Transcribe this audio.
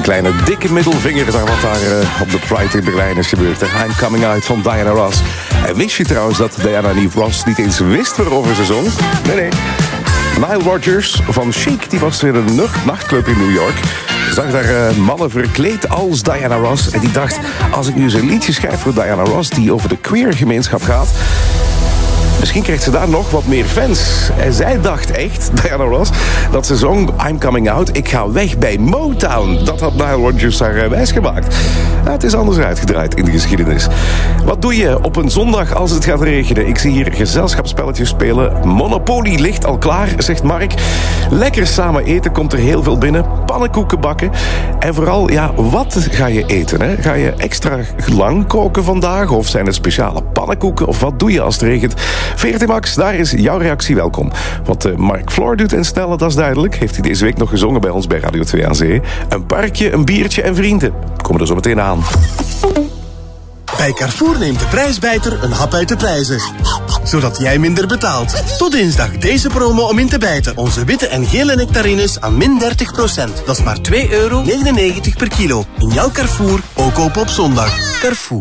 kleine dikke middelvinger naar wat daar op de Pride in Berlijn is gebeurd. I'm Coming Out van Diana Ross. En wist je trouwens dat Diana Ross niet eens wist waarover ze zong? Nee. Nile Rodgers van Chic, die was in een nachtclub in New York. Zag daar mannen verkleed als Diana Ross. En die dacht, als ik nu eens een liedje schrijf voor Diana Ross die over de queer gemeenschap gaat, misschien krijgt ze daar nog wat meer fans. En zij dacht echt, Diana Ross, dat ze zong I'm Coming Out, ik ga weg bij Motown. Dat had Nile Rodgers haar wijsgemaakt. Nou, het is anders uitgedraaid in de geschiedenis. Wat doe je op een zondag als het gaat regenen? Ik zie hier gezelschapsspelletjes spelen. Monopoly ligt al klaar, zegt Mark. Lekker samen eten komt er heel veel binnen. Pannenkoeken bakken. En vooral, ja, wat ga je eten? Hè? Ga je extra lang koken vandaag? Of zijn het speciale pannenkoeken? Of wat doe je als het regent? VRT Max, daar is jouw reactie welkom. Wat Mark Floor doet en Stella, dat is duidelijk. Heeft hij deze week nog gezongen bij ons bij Radio 2 aan Zee. Een parkje, een biertje en vrienden. Komen er zo meteen aan. Bij Carrefour neemt de prijsbijter een hap uit de prijzen. Zodat jij minder betaalt. Tot dinsdag deze promo om in te bijten. Onze witte en gele nectarines aan min 30%. Dat is maar €2,99 per kilo. In jouw Carrefour, ook koop op zondag. Carrefour.